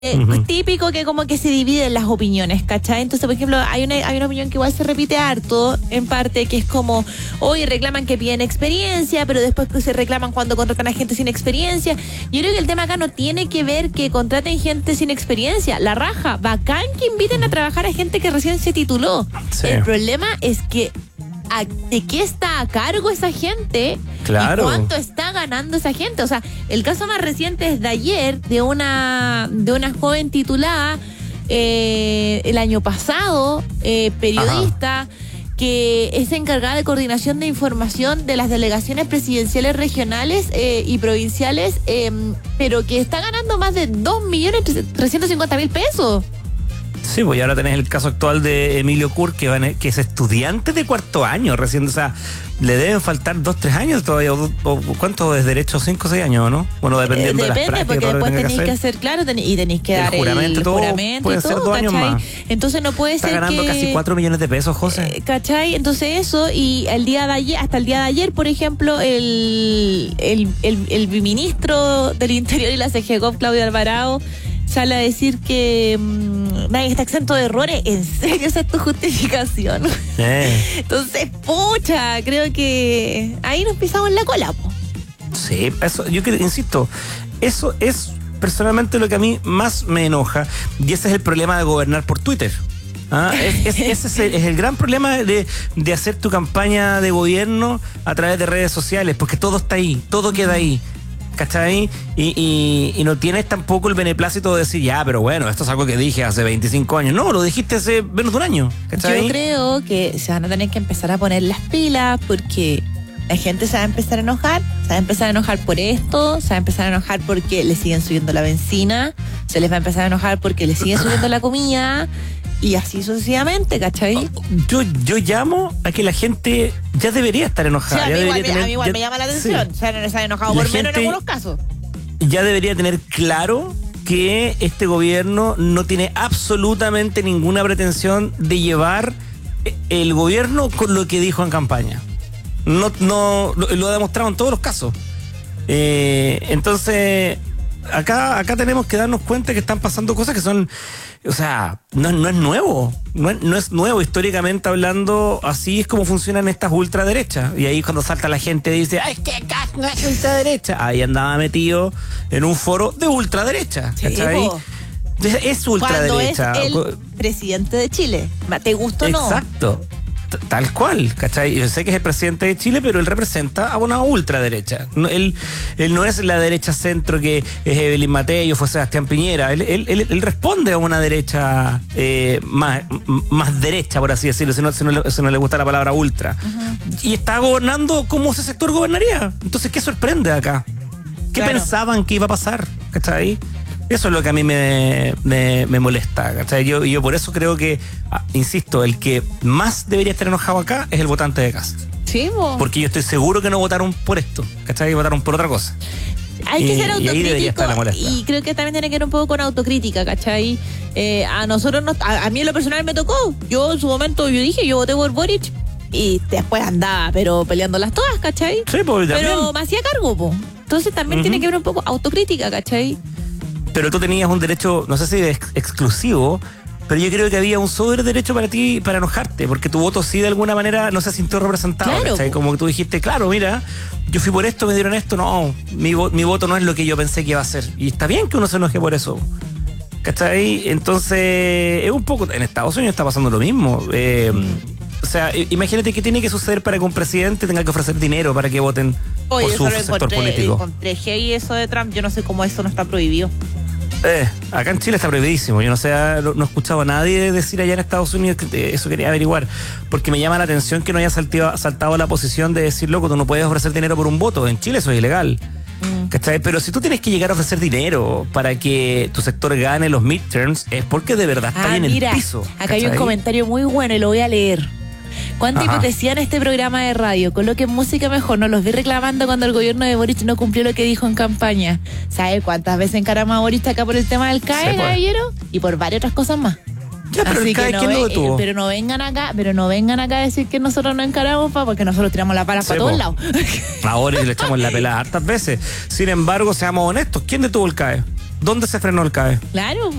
típico que como que se dividen las opiniones, ¿cachai? Entonces, por ejemplo, hay una opinión que igual se repite harto, en parte, que es como, hoy reclaman que piden experiencia, pero después se reclaman cuando contratan a gente sin experiencia. Yo creo que el tema acá no tiene que ver que contraten gente sin experiencia. La raja, bacán que inviten a trabajar a gente que recién se tituló. Sí. El problema es que ¿de qué está a cargo esa gente? Claro. ¿Y cuánto está ganando esa gente? O sea, el caso más reciente es de ayer, de una joven titulada el año pasado, periodista, que es encargada de coordinación de información de las delegaciones presidenciales regionales y provinciales, pero que está ganando más de 2.350.000 pesos. Sí, pues y ahora tenés el caso actual de Emilio Kur, que es estudiante de cuarto año recién, o sea, le deben faltar 2-3 años todavía, ¿cuánto es derecho? 5 o 6 años, ¿no? Bueno, dependiendo de las prácticas. Depende, porque después tenéis que hacer, claro, y tenéis que dar el juramento puede y ser todo, 2 años ¿cachai? más. Entonces no puede ser que... Está ganando casi 4 millones de pesos, José. ¿Cachai? Entonces eso, y el día de ayer, hasta el día de ayer, por ejemplo, el ministro del Interior y la CGCOP, Claudio Alvarado, sale a decir que nadie está exento de errores. ¿En serio esa es tu justificación? Entonces, pucha, creo que ahí nos pisamos en la cola, po. Sí, eso, yo insisto, eso es personalmente lo que a mí más me enoja, y ese es el problema de gobernar por Twitter. Ese es el gran problema de hacer tu campaña de gobierno a través de redes sociales, porque todo está ahí, todo queda ahí, ¿cachai? Y no tienes tampoco el beneplácito de decir, ya, pero bueno, esto es algo que dije hace 25 años. No, lo dijiste hace menos de un año, ¿cachai? Yo creo que se van a tener que empezar a poner las pilas, porque la gente se va a empezar a enojar. Se va a empezar a enojar por esto, se va a empezar a enojar porque le siguen subiendo la benzina, se les va a empezar a enojar porque le siguen subiendo la comida, y así sucesivamente, ¿cachai? Yo llamo a que la gente ya debería estar enojada. Sí, a mí igual me llama la atención. Sí. Se ha enojado por menos en algunos casos. Ya debería tener claro que este gobierno no tiene absolutamente ninguna pretensión de llevar el gobierno con lo que dijo en campaña. No lo ha demostrado en todos los casos. Entonces, acá tenemos que darnos cuenta que están pasando cosas que son, o sea, no es nuevo. No es nuevo, históricamente hablando. Así es como funcionan estas ultraderechas. Y ahí cuando salta la gente y dice, ¡ay, que acá no es ultraderecha! Ahí andaba metido en un foro de ultraderecha, ¿cachai? Es ultraderecha. Cuando es el presidente de Chile, ¿te gusta o no? Exacto. Tal cual, ¿cachai? Yo sé que es el presidente de Chile, pero él representa a una ultraderecha. Él no es la derecha centro que es Evelyn Matei o fue Sebastián Piñera. Él responde a una derecha más derecha, por así decirlo, si no le gusta la palabra ultra. Y está gobernando como ese sector gobernaría. Entonces, ¿qué sorprende acá? ¿Qué pensaban que iba a pasar? ¿Cachai? Eso es lo que a mí me molesta, ¿cachai? Yo por eso creo que, insisto, el que más debería estar enojado acá es el votante de Kast. Sí, vos. Porque yo estoy seguro que no votaron por esto, ¿cachai? Votaron por otra cosa. Hay que ser autocrítico, y ahí debería estar la molestia. Y creo que también tiene que ver un poco con autocrítica, ¿cachai? A nosotros, a mí en lo personal me tocó. Yo en su momento, yo voté por Boric y después andaba, pero peleándolas todas, ¿cachai? Sí, pues también. Pero me hacía cargo, po. Entonces también tiene que ver un poco autocrítica, ¿cachai? Pero tú tenías un derecho, no sé si exclusivo, pero yo creo que había un sobre derecho para ti para enojarte, porque tu voto sí de alguna manera no se sintió representado, claro, ¿cachai? Como que tú dijiste, claro, mira, yo fui por esto, me dieron esto, no, mi voto no es lo que yo pensé que iba a ser. Y está bien que uno se enoje por eso, ¿cachai? Entonces, es un poco, en Estados Unidos está pasando lo mismo. O sea, imagínate qué tiene que suceder para que un presidente tenga que ofrecer dinero para que voten por su sector político. Encontré heavy eso de Trump, yo no sé cómo eso no está prohibido. Acá en Chile está prohibidísimo. Yo no sé, no he escuchado a nadie decir allá en Estados Unidos que eso quería averiguar, porque me llama la atención que no haya saltado la posición de decir, loco, tú no puedes ofrecer dinero por un voto. En Chile eso es ilegal. ¿Cachai? Pero si tú tienes que llegar a ofrecer dinero para que tu sector gane los midterms, es porque de verdad está en el piso. Acá hay un comentario muy bueno y lo voy a leer. ¿Cuánta hipocresía en este programa de radio? Coloquen música mejor. No los vi reclamando cuando el gobierno de Boric no cumplió lo que dijo en campaña. ¿Sabe cuántas veces encaramos a Boric acá por el tema del CAE, caballero? Y por varias otras cosas más. Ya, pero el CAE, ¿quién lo detuvo? Pero no vengan acá a decir que nosotros no encaramos, porque nosotros tiramos la pala para todos lados. A Boric le echamos la pelada hartas veces. Sin embargo, seamos honestos, ¿quién detuvo el CAE? ¿Dónde se frenó el CAE? Claro.